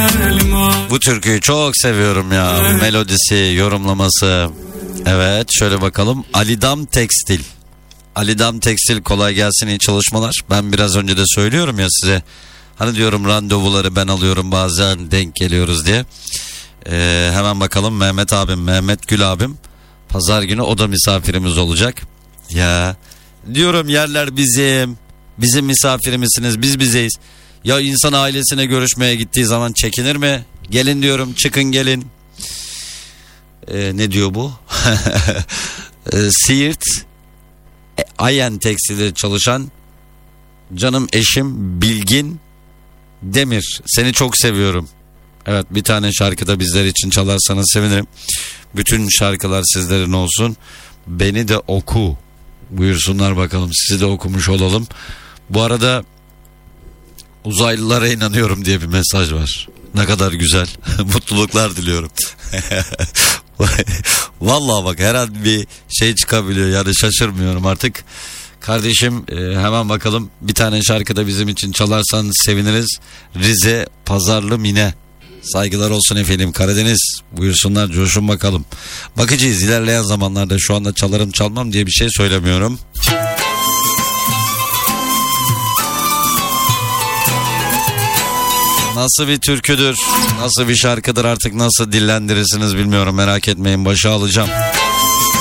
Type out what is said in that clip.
Bu türküyü çok seviyorum ya. Melodisi, yorumlaması. Evet, şöyle bakalım. Alidam Tekstil. Alidam Tekstil, kolay gelsin, iyi çalışmalar. Ben biraz önce de söylüyorum ya size. Hani diyorum randevuları ben alıyorum, bazen denk geliyoruz diye. Hemen bakalım, Mehmet abim, Mehmet Gül abim. Pazar günü o da misafirimiz olacak. Ya diyorum, yerler bizim. Bizim misafirimizsiniz, biz bizeyiz. Ya insan ailesine görüşmeye gittiği zaman çekinir mi? Gelin diyorum, çıkın gelin. Ne diyor bu? Siirt Ayen Tekstil'de çalışan canım eşim Bilgin Demir. Seni çok seviyorum. Evet, bir tane şarkı da bizler için çalarsanız sevinirim. Bütün şarkılar sizlerin olsun. Beni de oku buyursunlar bakalım, sizi de okumuş olalım. Bu arada uzaylılara inanıyorum diye bir mesaj var. Ne kadar güzel. Mutluluklar diliyorum. Vallahi bak, her an bir şey çıkabiliyor, yani şaşırmıyorum artık. Kardeşim, hemen bakalım, bir tane şarkı da bizim için çalarsan seviniriz. Rize Pazarlı Mine. Saygılar olsun efendim. Karadeniz buyursunlar, coşun bakalım. Bakacağız ilerleyen zamanlarda, şu anda çalarım çalmam diye bir şey söylemiyorum. Nasıl bir türküdür, nasıl bir şarkıdır, artık nasıl dillendirirsiniz bilmiyorum, merak etmeyin, başa alacağım.